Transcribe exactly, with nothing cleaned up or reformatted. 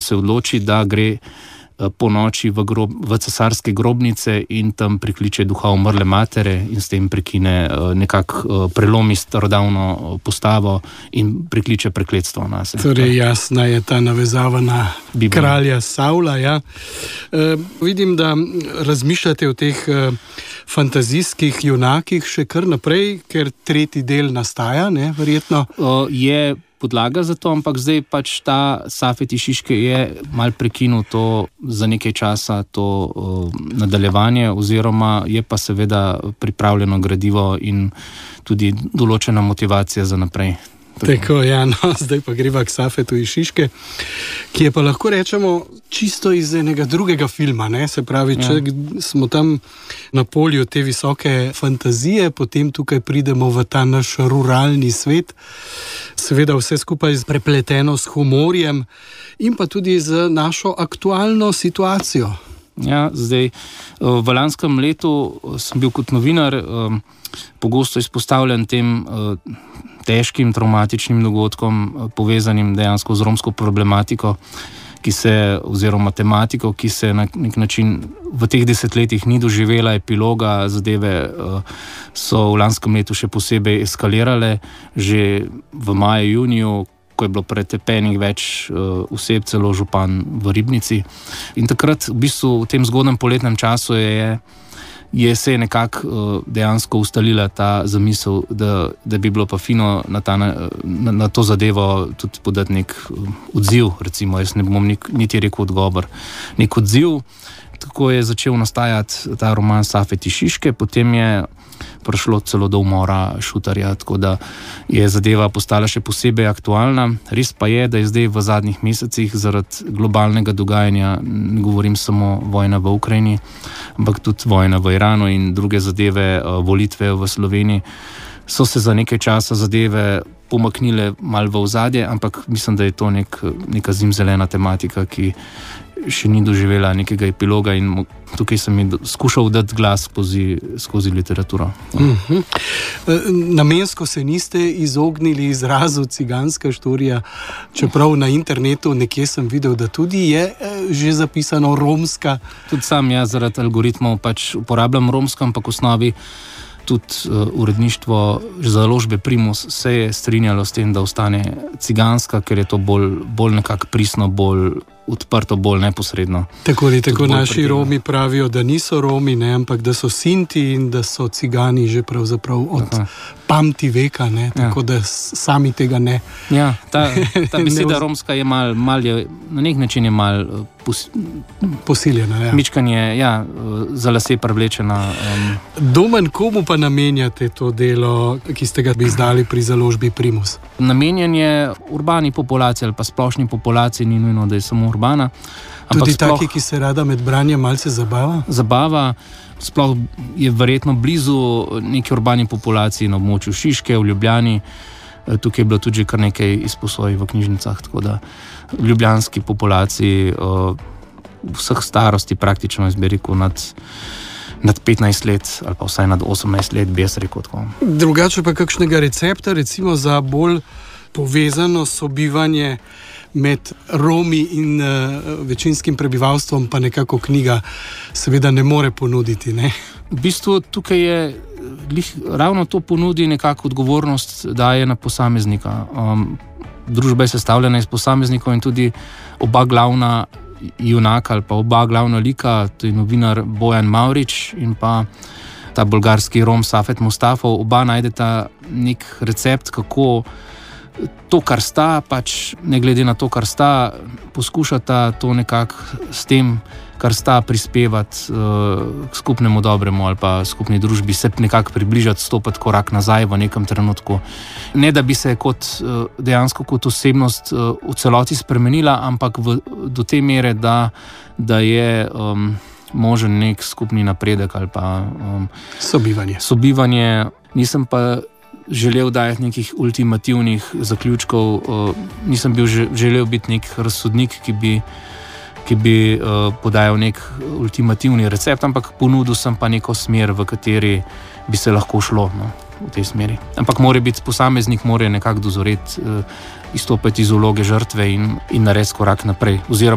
se odloči, da gre po noči v, grob, v cesarske grobnice in tam prikliče duha umrle matere in s tem prekine nekako prelomi starodavno postavo in prikliče prekletstvo na sebe. Torej jasna je ta navezava na Biblija. Kralja Savla. Ja. E, vidim, da razmišljate o teh e, fantazijskih junakih še kar naprej, ker tretji del nastaja, ne, verjetno? O, je podlaga za to, ampak zdaj pač ta Safet iz Šiške je mal prekinil to za nekaj časa, to uh, nadaljevanje, oziroma je pa seveda pripravljeno gradivo in tudi določena motivacija za naprej. Tako, ja, no, zdaj pa greva k Safetu iz Šiške, ki je pa lahko rečemo čisto iz enega drugega filma, ne? Se pravi, če ja. smo tam na polju te visoke fantazije, potem tukaj pridemo v ta naš ruralni svet, seveda vse skupaj prepleteno s humorjem in pa tudi z našo aktualno situacijo. Ja, zdaj, v lanskem letu sem bil kot novinar pogosto izpostavljen tem težkim traumatičnim dogodkom, povezanim dejansko z romsko problematiko, ki se, oziroma tematiko, ki se na nek način v teh desetletjih ni doživela epiloga, zadeve so v lanskem letu še posebej eskalirale, že v maju, juniju, ko je bilo pretepenih več uh, oseb, celo župan v Ribnici. In takrat, v bistvu v tem zgodnem poletnem času je, je se nekako uh, dejansko ustalila ta zamisel, da, da bi bilo pa fino na, ta, na, na to zadevo tudi podati nek uh, odziv, recimo, jaz ne bom nik, niti rekel odgovor, nek odziv. Tako je začel nastajati ta roman Safet iz Šiške, potem je prišlo celo do umora Šutarja, tako da je zadeva postala še posebej aktualna. Res pa je, da je zdaj v zadnjih mesecih zaradi globalnega dogajanja, ne govorim samo vojna v Ukrajini, ampak tudi vojna v Iranu in druge zadeve, volitve v Sloveniji, so se za nekaj časa zadeve pomaknile malo v ozadje, ampak mislim, da je to nek, neka zimzelena tematika, ki še ni doživela nekega epiloga in tukaj sem mi skušal dati glas skozi, skozi literaturo. Uh-huh. Namensko se niste izognili izrazu ciganska štorija, čeprav na internetu nekje sem videl, da tudi je že zapisano romska. Tudi sam jaz zaradi algoritmov pač uporabljam romsko, ampak v osnovi tudi uh, uredništvo založbe Primus se je strinjalo s tem, da ostane ciganska, ker je to bolj, bolj nekako prisno, bolj odprto, bolj neposredno. Tako ali tako naši Romi pravijo, da niso Romi, ne, ampak da so Sinti in da so cigani že pravzaprav od Aha. pamti veka, ne, tako ja. da sami tega ne. Ja, ta, ta beseda romska je mal, mal je, na nek način je mal pos, posiljena, ja. Mičkanje, ja, za lase prevlečena. Um. Domen, komu pa namenjate to delo, ki ste ga bi izdali pri založbi Primus? Namenjen je urbani populaciji ali pa splošni populaciji, ni nujno, da je samo urbana. Tudi sploh, taki, ki se rada med branjem malce zabava? Zabava, sploh je verjetno blizu neki urbani populaciji na območju Šiške, v Ljubljani. Tukaj je bilo tudi kar nekaj izposoj v knjižnicah, tako da v ljubljanski populaciji vseh starosti praktično, jaz bi rekel, nad, nad petnajst let ali pa vsaj nad osemnajst let, bi jaz rekel tako. Drugače pa kakšnega recepta, recimo za bolj povezano sobivanje med Romi in uh, večinskim prebivalstvom, pa nekako knjiga seveda ne more ponuditi, ne? V bistvu tukaj je lih, ravno to ponudi nekako odgovornost daje na posameznika. Um, družba je sestavljena iz posameznikov in tudi oba glavna junaka ali pa oba glavna lika, to je novinar Bojan Mavrič in pa ta bolgarski Rom Safet Mustafov, oba najdeta nek recept, kako to, kar sta, pač ne glede na to, kar sta, poskušata to nekako s tem, kar sta, prispevati uh, k skupnemu dobremu ali pa skupni družbi, se nekako približati, stopiti korak nazaj v nekem trenutku. Ne, da bi se kot, uh, dejansko kot osebnost uh, v celoti spremenila, ampak v, do te mere, da, da je um, možen nek skupni napredek ali pa um, sobivanje. sobivanje. Nisem pa želel dajati nekih ultimativnih zaključkov, uh, nisem bil želel biti nek razsodnik, ki bi, ki bi uh, podajal nek ultimativni recept, ampak ponudil sem pa neko smer, v kateri bi se lahko šlo, no, v tej smeri. Ampak mora biti posameznik, mora nekako dozoreti, uh, izstopiti iz vloge žrtve in, in narediti korak naprej. Oziroma